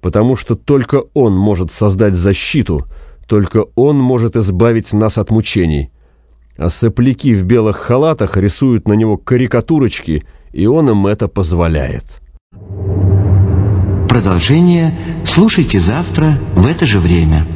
потому что только он может создать защиту, только он может избавить нас от мучений. А сопляки в белых халатах рисуют на него карикатурочки, и он им это позволяет. Продолжение слушайте завтра в это же время.